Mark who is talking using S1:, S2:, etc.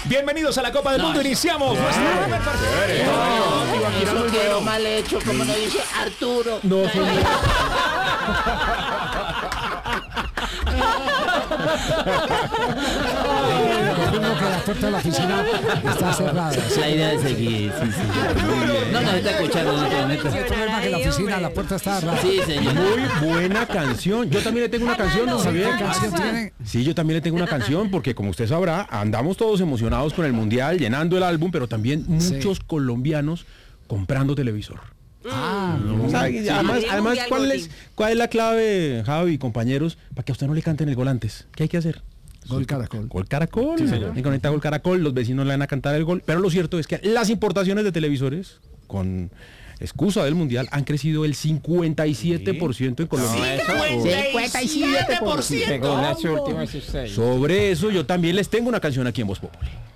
S1: Bienvenidos a la Copa del Mundo. Iniciamos nuestro primer partido.
S2: Eso quedó mal hecho, como lo dice Arturo.
S3: No,
S4: Confirmo que la puerta de la oficina está cerrada.
S2: La idea es seguir, sí. No nos está escuchando en este momento.
S4: El problema es que la oficina, la puerta está cerrada.
S2: Sí, señor.
S3: muy buena canción. Yo también le tengo una canción, ¿no, Javier?
S4: ¿Qué canción tiene?
S3: Sí, yo también le tengo una canción porque, como usted sabrá, andamos todos emocionados con el Mundial, llenando el álbum, pero también muchos colombianos comprando televisor. Además, ¿cuál es la clave, Javi, compañeros, para que a usted no le canten el gol antes? ¿Qué hay que hacer?
S4: Gol Caracol.
S3: Gol Caracol. Sí, y conecta Gol Caracol, los vecinos le van a cantar el gol. Pero lo cierto es que las importaciones de televisores, con excusa del Mundial, han crecido el 57% en Colombia.
S2: 57%.
S3: Sobre eso yo también les tengo una canción aquí en Voz Populi.